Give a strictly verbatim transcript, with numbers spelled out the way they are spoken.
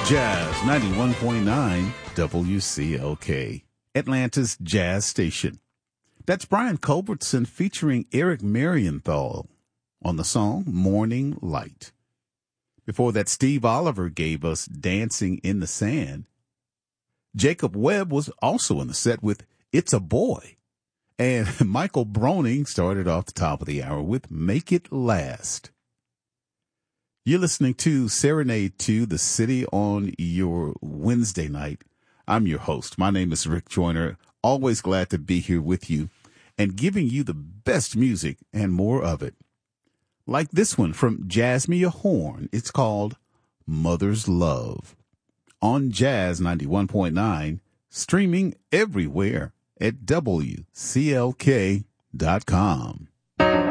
Jazz ninety-one point nine W C L K, Atlanta's jazz station. That's Brian Culbertson featuring Eric Marienthal on the song Morning Light. Before that, Steve Oliver gave us Dancing in the Sand. Jacob Webb was also in the set with It's a Boy. And Michael Broning started off the top of the hour with Make It Last. You're listening to Serenade to the City on your Wednesday night. I'm your host. My name is Rick Joyner. Always glad to be here with you and giving you the best music and more of it. Like this one from Jasmine Horn. It's called Mother's Love. On Jazz ninety-one point nine, streaming everywhere at W C L K dot com.